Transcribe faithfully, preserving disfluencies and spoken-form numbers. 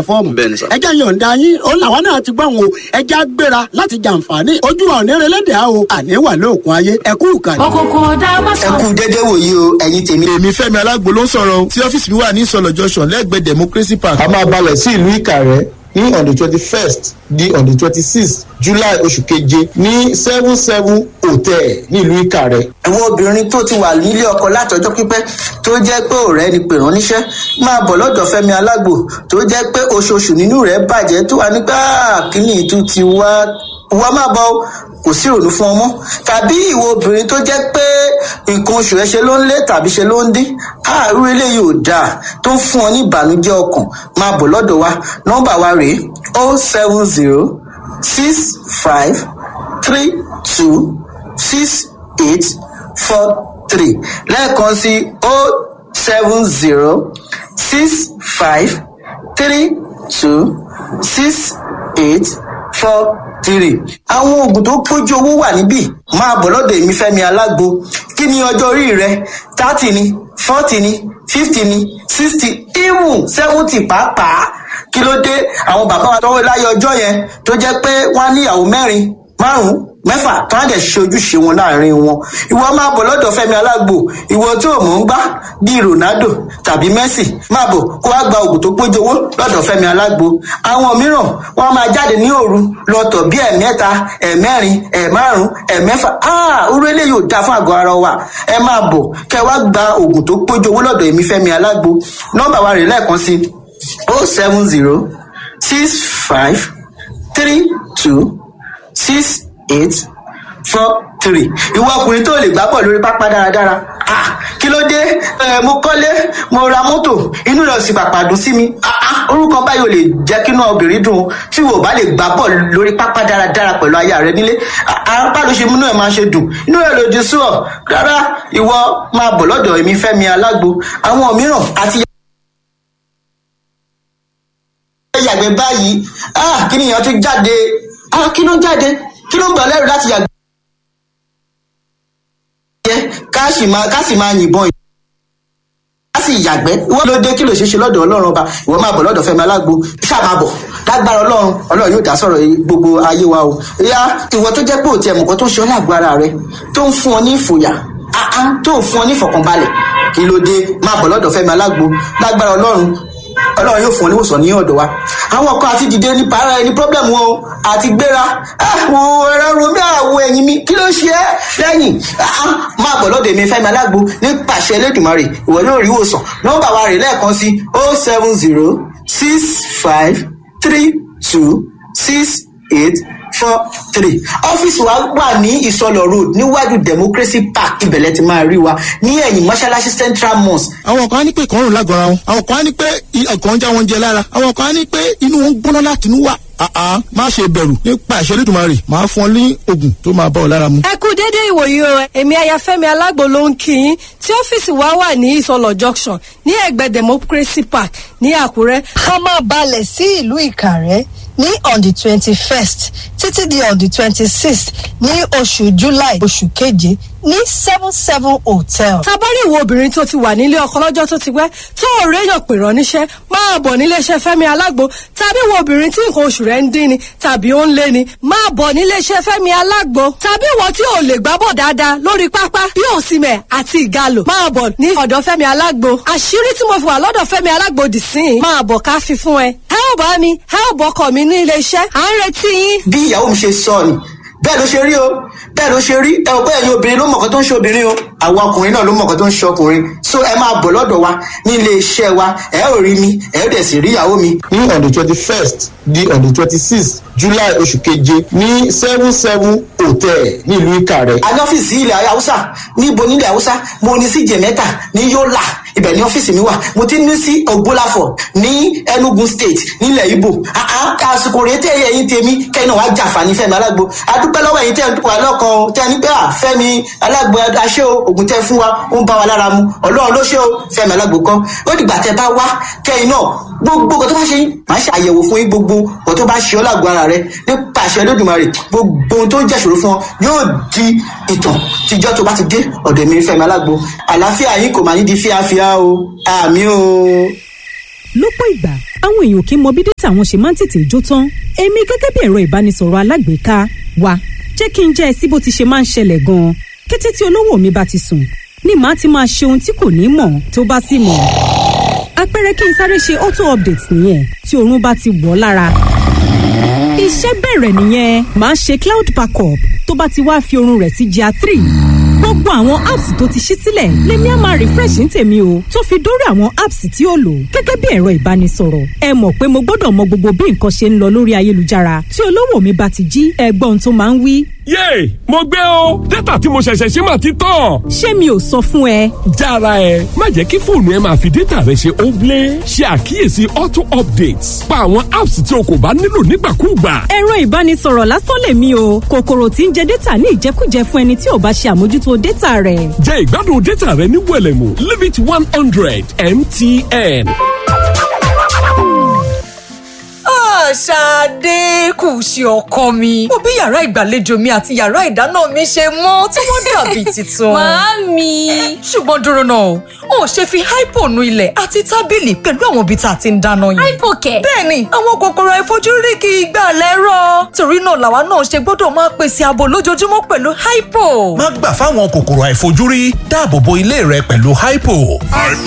fọ́ọ̀mù ẹjẹ́ yọ̀ǹda yín ó làwọn náà ti gbọ́ wọn o ẹjẹ́ agbéra láti jàǹfààní ojú ọ̀nẹ́rẹ́lẹ́dẹ̀ á o àní wà lóòkun ayé ẹkú ìkànnì. òkùnkùn ọ̀dà bàṣọ. ẹkú dédé wòyí o ẹ̀yin tèmi. èmi Fẹ́mi Alágbo ló ń sọ̀rọ̀ o tí ọ́fíìsì mi wà ní Ìsọ̀lọ̀ junction lẹ́gbẹ̀ẹ́ Democracy Park. a máa balẹ̀ sí ìlú Ìkàrẹ́ ní on the twenty first di on the twenty sixth July oṣù keje ní seven seven hotel nílùú Ìkàrẹ́. àwọn obìnrin tó ti wà nílé ọkọ látọjọ́ pípẹ́ tó jẹ́ pé ọ̀rẹ́ ni pè rán níṣẹ́ máa bọ̀ lọ́dọ̀ Fẹ́mi Alágbo tó jẹ́ pé oṣooṣù nínú rẹ̀ bàjẹ́ tó wà nígbà kíní ìtú ti wá wá máa bọ̀ kò sí ìrònú fún ọmọ tàbí ìwọ obìnrin tó jẹ́ pé nǹkan oṣù ẹ ṣe ló ń lé tàbí ṣe ló ń dín àárú eléyìí ò dáa tó ń fún ọ ní ìbànújẹ́ ọkàn máa bọ̀ lọ́dọ̀ wa nọ́mbà wa rèé o seven zero six five three two six eight four three lẹ́ẹ̀kan sí o seven zero six five three two six eight four three. àwọn oògùn tó pójú owó wà níbí máa bọ̀ lọ́dọ̀ èmi Fẹ́mi Alágbo kí ni ọjọ́ orí rẹ thirty ni forty ni fifty ni sixty even seventy pàápàá kí ló dé àwọn bàbá wa tọwọ́ láyé ọjọ́ yẹn tó jẹ́ pé wọ́n á níyàwó mẹ́rin márùn-ún mẹ́fà tó á dẹ̀ ṣe ojúṣe wọn láàrin wọn ìwọ máa bọ̀ lọ́dọ̀ Fẹ́mi Alágbo ìwọ tó mọ̀ ń gbá bíi Ronaldo tàbí Messi máa bọ̀ kó wá gba oògùn tó pójú owó lọ́dọ̀ Fẹ́mi Alágbo àwọn mìíràn wọ́n máa jáde ní òru lọ́tọ̀ bíi ẹ̀mẹ́ta ẹ̀mẹ́rin ẹ̀márùn ẹ̀mẹ́fà áà orí eléyìí ò dáa fún àgọ́ ara wa ẹ máa bọ̀ kẹ́ wá gba oògùn tó pójú owó lọ́dọ̀ èmi Fẹ́mi Alágbo nọ́mbà wa rè lẹ́ẹ̀kan sí o seven zero six five three two six eight four three ìwọ ọkùnrin tó lè gbá bọ̀ lórí pápá dáradára ah kí ló dé ẹ mo kọ́lé mo ra mọ́tò inú rẹ̀ sì pàpà dùn sí mi ah orúkọ báyìí ò lè jẹ́ kí inú obìnrin dùn tí wò bá lè gbá bọ̀ lórí pápá dáradára pẹ̀lú aya rẹ nílé apá ló ṣe múnú ẹ̀ máa ṣe dùn inú rẹ̀ lòdì sí ọ rárá ìwọ máa bọ̀ lọ́dọ̀ èmi Fẹ́mi Alágbo àwọn mìíràn àti yàgbẹ́ báyìí ah kí nìyẹn tún jáde ah kí ló ń jáde kí ló ń bọ̀ lẹ́rù láti yàgbẹ́ ká sì máa ká sì máa yìnbọn ká sì yàgbẹ́ wọ́n ló dé kí ló ṣe ṣe lọ́dọ̀ Ọlọ́run ọba ìwọ máa bọ̀ lọ́dọ̀ Fẹ́mi Alágbo ṣáà máa bọ̀ lágbára Ọlọ́run Ọlọ́run yóò dá sọ̀rọ̀ gbogbo ayé wa o ìyá ìwọ tó jẹ́ pé òtí ẹ̀mùkọ́ tó ń ṣe ọ́ lágbára rẹ tó ń fún ọ ní ìfòyà tó ń fún ọ ní ìfọ̀kànbalẹ̀ kí ló dé máa bọ̀ lọ́dọ̀ Fẹ́mi Alágbo lágbára Ọlọ́run Ọlọ́run yóò fún ọ níwòsàn ní ọ̀dọ̀ wa àwọn kan àti dìde ní para ẹni problem wọn o àti gbéra àwọn ẹ̀rọ romi àwọ̀ ẹ̀yìn mi kí ló ṣe é lẹ́yìn máa bọ̀ lọ́dọ̀ èmi Fẹ́mi Alágbo nípasẹ̀ Elédùmarè ìwọ yóò rí ìwòsàn nọ́mbà wa rè lẹ́ẹ̀kan sí o seven zero six five three two six eight four three ọ́fíìsì wa wà ní Ìsọlọ̀ road níwájú Democracy Park ibẹ̀lẹ̀ ti máa rí wa ní ẹ̀yìn mọ́ṣáláṣí Central Mosque. àwọn kan á ní pé ìkọrùn lágọ̀ọ́ra wọn àwọn kan á ní pé ọkàn ń já wọn jẹ lára àwọn kan á ní pé inú wọn ń gbóná láti inú wà àá má ṣe bẹ̀rù nípa ìṣẹ́ Elédùmarè máa fún ọ ní oògùn tó máa bá ọ lára mu. ẹ kú dédé ìwòyí o èmi aya Fẹ́mi Alágbo ló ń kí yín tí ọ́fíìsì wa wà ní Ìsọlọ̀ junction ní ẹ̀gbẹ́ Democracy Park ní Àkúrẹ́. a máa balẹ̀ sí ìlú Ìkàrẹ́ ní on the twenty first títí di on the twenty sixth ní oṣù July oṣù keje ní seven seven hotel. tabari ìwọ obìnrin tó ti wà nílé ọkọ lọ́jọ́ tó ti pẹ́ tó ò réyàn pè rán níṣẹ́ máa bọ̀ níléeṣẹ́ Fẹ́mi Alágbo tàbí ìwọ obìnrin tí nǹkan oṣù rẹ̀ ń dín ni tàbí ó ń lé ni máa bọ̀ níléeṣẹ́ Fẹ́mi Alágbo tàbí ìwọ tí ò lè gbábọ̀ dáadáa lórí pápá bí òsìmẹ̀ àti ìgalò máa bọ̀ ní ọ̀dọ̀ Fẹ́mi Alágbo àṣírí tí mo fi wà lọ́dọ̀ Fẹ́mi Alágbo dì sí i máa bọ̀ ká fi fún ẹ ẹ ò bá mi ẹ ò bọ́kọ̀ mi ní iléeṣẹ́ à ń retí yín. bí ìyàwó mi ṣe sọ ni bẹ́ẹ̀ ló ṣe rí o bẹ́ẹ̀ ló ṣe rí ẹ ò bẹ́ẹ̀ ni obìnrin ló mọ̀ọ́kọ́ tó ń ṣe obìnrin o àwọn ọkùnrin náà ló mọ̀ọ́kọ́ tó ń ṣe ọkùnrin so ẹ máa bọ̀ lọ́dọ̀ wa ní ilé iṣẹ́ wa ẹ ò rí mi ẹ ò dẹ̀ sì rí ìyàwó mi. ní on the twenty first di on the twenty sixth July oṣù keje ní seven seven hotel nílùú Ìkàrẹ́. a ní ọ́fíìsì ilẹ̀ haúsá níbo nílẹ̀ haúsá mo ní sí jẹ̀mẹ́ta ní Yólà ibẹ̀ ní ọ́fíìsì mi wà mo ti ní sí Ògbólàfọ̀ ní Enugu state nílẹ̀ Ìgbò àsìkò rèé tẹ́ ẹ̀yin tèmi kẹ́yìn náà wá jàǹfààní Fẹ́mi Alágbo adúpẹ́ lọ́wọ́ ẹ̀yin tẹ́ ń dúpọ̀ alọ́kan tẹ́ ní pé à Fẹ́mi Alágbo aṣẹ́ o ògùn tẹ́ fún wa ó ń bá wa lára mu Ọlọ́run ló ṣe o Fẹ́mi Alágbo kan ó dìgbà tẹ́ bá wá kẹ́yìn náà gbogbo nǹkan tó bá ṣe yín màá ṣe àyẹ̀wò fún yín gbogbo nǹkan tó bá ṣe ọ́ lágbo ara rẹ nípa àṣẹ Olódùmarè gbogbo ohun tó ń jẹ́ṣòro fún ọ yóò di ìtàn tíjọ́ tó bá ti dé ọ̀dọ̀ mi Fẹ́mi Alágbo àlàáfíà yín kò máa ní di fíafíà o àmì o. lọ́pọ̀ ìgbà àwọn èèyàn kì í mọ bí dátà wọn ṣe máa ń tètè jó tán èmi gẹ́gẹ́ bí ẹ̀rọ ìbánisọ̀rọ̀ alágbèéká wa jẹ́ kí n jẹ́ ẹ sí bó ti ṣe máa ń ṣẹlẹ̀ gan-an kété tí olówó mi bá ti sùn ni màá ti máa ṣe ohun tí kò ní mọ̀ tó bá sì mọ̀ àpẹẹrẹ kí n sáré ṣe auto update nìyẹn tí oorun bá ti wọ̀ lára iṣẹ́ bẹ̀rẹ̀ nìyẹn màá ṣe cloud backup tó bá ti wá fi oorun rẹ̀ sí jà three gbogbo àwọn apps tó ti ṣí sílẹ̀ lèmi á máa refresh ní tèmi o tó fi dórí àwọn apps tí ó lò gẹ́gẹ́ bí ẹ̀rọ ìbánisọ̀rọ̀ ẹ mọ̀ pé mo gbọ́dọ̀ mọ gbogbo bí nǹkan ṣe ń lọ lórí ayélujára tí olówó mi bá ti jí ẹgbọ́n tó máa ń wí. yéè mo gbé o dátà tí mo ṣẹ̀ṣẹ̀ ṣe máa ti tán. ṣé mi ò sọ fún ẹ. jára ẹ má jẹ́ kí fóònù ẹ máa fi dátà rẹ ṣe óblé ṣe àkíyèsí auto updates pa àwọn apps tí o kò bá nílò nígbàkúùgbà. ẹ̀rọ ìbánisọ̀rọ̀ lásán lèmi o kòkòrò tí ń jẹ dátà ní ìjẹkújẹ fún ẹni tí ò bá ṣe àmójútó dátà rẹ̀. jẹ́ ìgbádùn dátà rẹ ní wẹ̀lẹ̀mú limit one hundred M T N. Ṣadé kù sí ọkọ mi. Mo bí yàrá ìgbàlejò mi àti yàrá ìdáná mi ṣe mọ́ tí wọ́n dàbí tuntun. Màámi. Ṣùgbọ́n dúró náà, o ò ṣe fi hypo nu ilẹ̀ àti tábìlì pẹ̀lú àwọn ibi tá a ti ń dáná yẹn. Hypo kẹ̀. Bẹ́ẹ̀ni, àwọn kòkòrò àìfojúrí kì í gbà lẹ́rọ̀. Torí náà làwa náà ṣe gbọ́dọ̀ máa pèsè ààbò lójoojúmọ́ pẹ̀lú hypo. Má gbà fáwọn kòkòrò àìfojúrí, dáàbò bo ilé rẹ pẹ̀lú hypo.